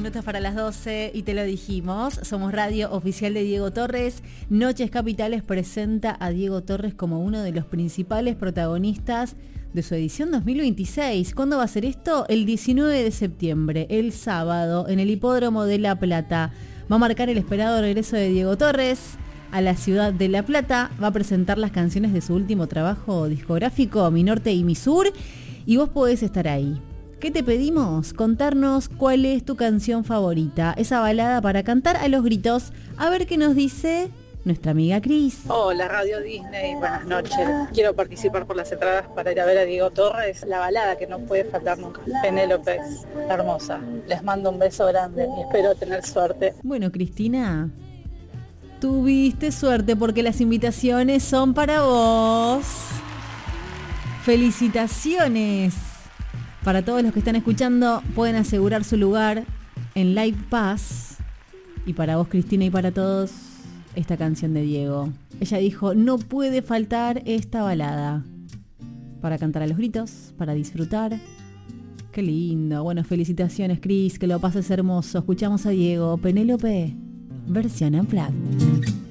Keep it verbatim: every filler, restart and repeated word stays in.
minutos para las doce y te lo dijimos, somos radio oficial de Diego Torres. Noches Capitales presenta a Diego Torres como uno de los principales protagonistas de su edición dos mil veintiséis. ¿Cuándo va a ser esto? El diecinueve de septiembre, el sábado, en el Hipódromo de La Plata. Va a marcar el esperado regreso de Diego Torres a la ciudad de La Plata. Va a presentar las canciones de su último trabajo discográfico, Mi Norte y Mi Sur, y vos podés estar ahí. ¿Qué te pedimos? Contarnos cuál es tu canción favorita, esa balada para cantar a los gritos. A ver qué nos dice nuestra amiga Cris. Hola Radio Disney, buenas noches. Quiero participar por las entradas para ir a ver a Diego Torres. La balada que no puede faltar nunca. Penélope, hermosa. Les mando un beso grande y espero tener suerte. Bueno, Cristina, tuviste suerte porque las invitaciones son para vos. Felicitaciones. Para todos los que están escuchando, pueden asegurar su lugar en Live Pass. Y para vos, Cristina, y para todos, esta canción de Diego. Ella dijo, no puede faltar esta balada. Para cantar a los gritos, para disfrutar. Qué lindo. Bueno, felicitaciones, Cris, que lo pases hermoso. Escuchamos a Diego. Penélope, versión unplugged.